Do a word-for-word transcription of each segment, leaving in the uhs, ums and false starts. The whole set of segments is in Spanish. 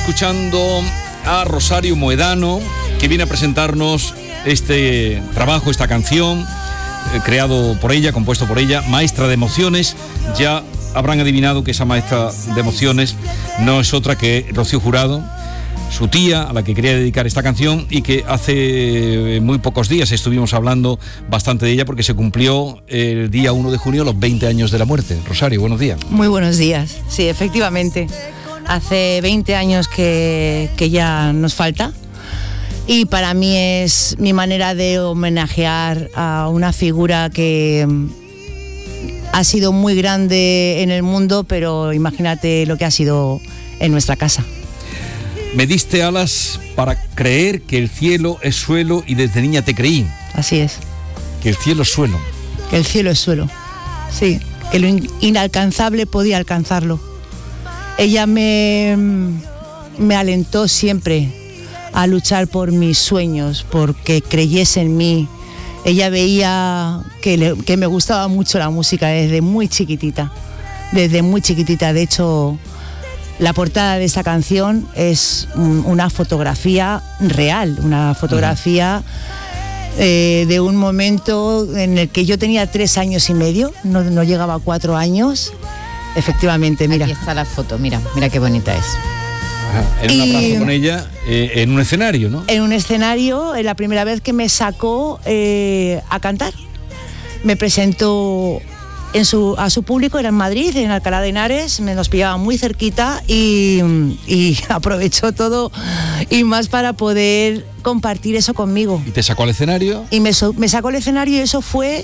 escuchando a Rosario Moedano, que viene a presentarnos este trabajo, esta canción, eh, creado por ella, compuesto por ella, Maestra de Emociones. Ya habrán adivinado que esa maestra de emociones no es otra que Rocío Jurado, su tía, a la que quería dedicar esta canción, y que hace muy pocos días estuvimos hablando bastante de ella porque se cumplió el día uno de junio los veinte años de la muerte. Rosario, buenos días. Muy buenos días, sí, efectivamente. Hace veinte años que, que ya nos falta, y para mí es mi manera de homenajear a una figura que ha sido muy grande en el mundo, pero imagínate lo que ha sido en nuestra casa. Me diste alas para creer que el cielo es suelo y desde niña te creí. Así es. Que el cielo es suelo. Que el cielo es suelo, sí. Que lo inalcanzable podía alcanzarlo. Ella me, me alentó siempre a luchar por mis sueños, porque creyese en mí. Ella veía que, le, que me gustaba mucho la música desde muy chiquitita. Desde muy chiquitita, de hecho... La portada de esta canción es una fotografía real, una fotografía eh, de un momento en el que yo tenía tres años y medio, no, no llegaba a cuatro años. Efectivamente, mira. Aquí está la foto, mira, mira qué bonita es. Ajá, en un y, abrazo con ella, eh, en un escenario, ¿no? En un escenario, en la primera vez que me sacó eh, a cantar. Me presentó... En su, a su público, era en Madrid, en Alcalá de Henares, me nos pillaba muy cerquita y, y aprovechó todo y más para poder compartir eso conmigo. ¿Y te sacó al escenario? Y me, me sacó al escenario y eso fue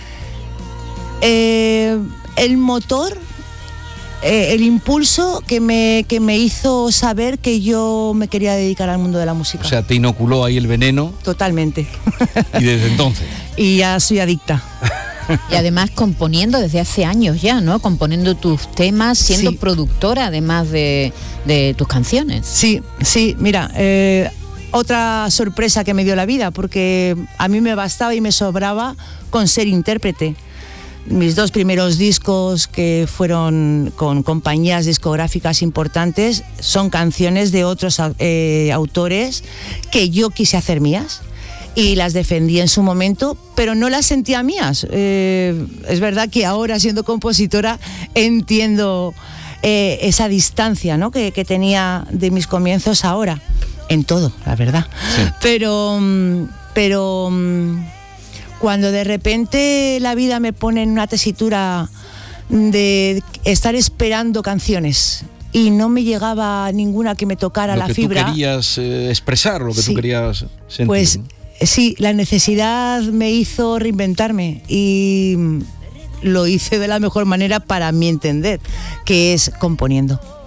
eh, el motor, eh, el impulso que me, que me hizo saber que yo me quería dedicar al mundo de la música. O sea, te inoculó ahí el veneno. Totalmente. Y desde entonces. Y ya soy adicta. Y además componiendo desde hace años ya, ¿no? Componiendo tus temas, siendo sí. productora además de, de tus canciones. Sí, sí, mira, eh, otra sorpresa que me dio la vida, porque a mí me bastaba y me sobraba con ser intérprete. Mis dos primeros discos, que fueron con compañías discográficas importantes, son canciones de otros eh, autores que yo quise hacer mías. Y las defendí en su momento, pero no las sentía mías. Eh, es verdad que ahora, siendo compositora, entiendo eh, esa distancia, ¿no? que, que tenía de mis comienzos ahora, en todo, la verdad. Sí. Pero, pero cuando de repente la vida me pone en una tesitura de estar esperando canciones, y no me llegaba ninguna que me tocara la fibra. Lo que tú querías eh, expresar, lo que sí, tú querías sentir. Pues, ¿no? Sí, la necesidad me hizo reinventarme y lo hice de la mejor manera para mi entender, que es componiendo.